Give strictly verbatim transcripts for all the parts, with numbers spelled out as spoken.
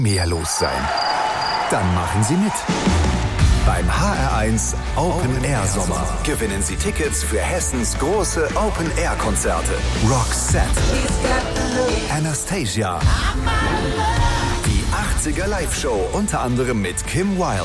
mehr los sein? Dann machen Sie mit. Beim H R eins Open Air Sommer gewinnen Sie Tickets für Hessens große Open Air Konzerte. Roxette, Anastasia, die achtziger Live-Show unter anderem mit Kim Wilde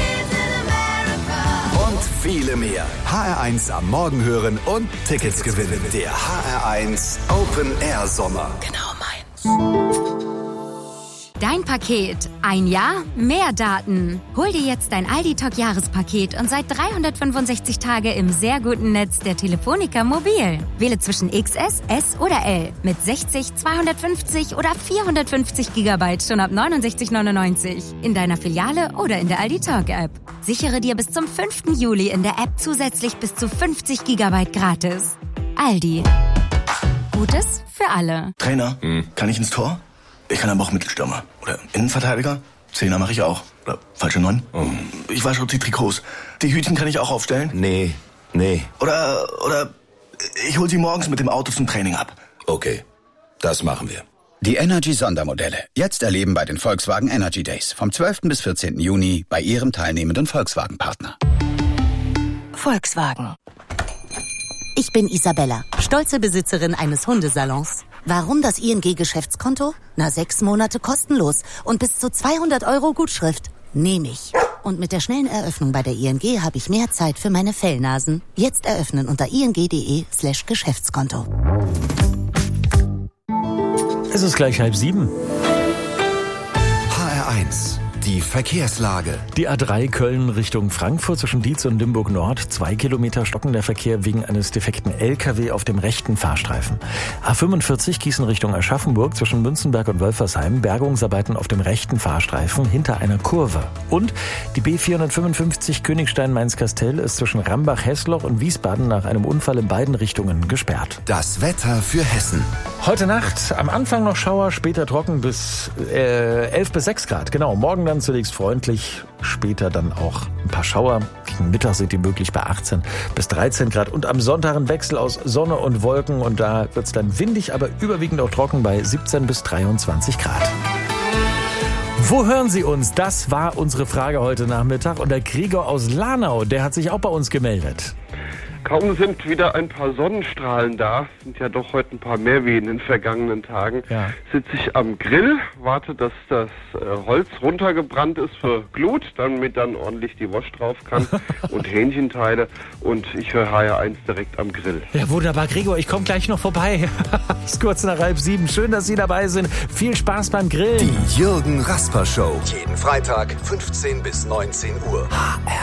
und viele mehr. H R eins am Morgen hören und Tickets gewinnen. Der H R eins Open Air Sommer. Genau meins. Dein Paket. Ein Jahr, mehr Daten. Hol dir jetzt dein Aldi-Talk-Jahrespaket und seit dreihundertfünfundsechzig Tage im sehr guten Netz der Telefonica Mobil. Wähle zwischen X S, S oder L mit sechzig, zweihundertfünfzig oder vierhundertfünfzig Gigabyte schon ab neunundsechzig neunundneunzig in deiner Filiale oder in der Aldi-Talk-App. Sichere dir bis zum fünften Juli in der App zusätzlich bis zu fünfzig Gigabyte gratis. Aldi. Gutes für alle. Trainer, hm. kann ich ins Tor? Ich kann aber auch Mittelstürmer. Oder Innenverteidiger. Zehner mache ich auch. Oder falsche Neun. Oh. Ich wasche die Trikots. Die Hütchen kann ich auch aufstellen. Nee, nee. Oder, oder ich hol sie morgens mit dem Auto zum Training ab. Okay, das machen wir. Die Energy-Sondermodelle. Jetzt erleben bei den Volkswagen Energy Days. Vom zwölften bis vierzehnten Juni bei Ihrem teilnehmenden Volkswagen-Partner. Volkswagen. Ich bin Isabella, stolze Besitzerin eines Hundesalons. Warum das I N G-Geschäftskonto? Na, sechs Monate kostenlos und bis zu zweihundert Euro Gutschrift. Nehme ich. Und mit der schnellen Eröffnung bei der I N G habe ich mehr Zeit für meine Fellnasen. Jetzt eröffnen unter ing.de slash Geschäftskonto. Es ist gleich halb sieben. H R eins. Die Verkehrslage. Die A drei Köln Richtung Frankfurt zwischen Dietz und Limburg Nord. Zwei Kilometer stockender Verkehr wegen eines defekten L K W auf dem rechten Fahrstreifen. A fünfundvierzig Gießen Richtung Aschaffenburg zwischen Münzenberg und Wölfersheim. Bergungsarbeiten auf dem rechten Fahrstreifen hinter einer Kurve. Und die B vierhundertfünfundfünfzig Königstein-Mainz-Kastell ist zwischen Rambach-Hessloch und Wiesbaden nach einem Unfall in beiden Richtungen gesperrt. Das Wetter für Hessen. Heute Nacht am Anfang noch Schauer, später trocken bis äh, elf bis sechs Grad. Genau, morgen dann zunächst freundlich, später dann auch ein paar Schauer. Gegen Mittag sind die möglich bei achtzehn bis dreizehn Grad. Und am Sonntag ein Wechsel aus Sonne und Wolken. Und da wird es dann windig, aber überwiegend auch trocken bei siebzehn bis dreiundzwanzig Grad. Wo hören Sie uns? Das war unsere Frage heute Nachmittag. Und der Gregor aus Lanau, der hat sich auch bei uns gemeldet. Kaum sind wieder ein paar Sonnenstrahlen da, sind ja doch heute ein paar mehr wie in den vergangenen Tagen, ja. Sitze ich am Grill, warte, dass das äh, Holz runtergebrannt ist für Glut, damit dann ordentlich die Wurst drauf kann und Hähnchenteile und ich höre H R eins direkt am Grill. Ja, wunderbar, Gregor, ich komme gleich noch vorbei. Es ist kurz nach halb sieben. Schön, dass Sie dabei sind. Viel Spaß beim Grillen. Die Jürgen Rasper Show. Jeden Freitag, fünfzehn bis neunzehn Uhr. H R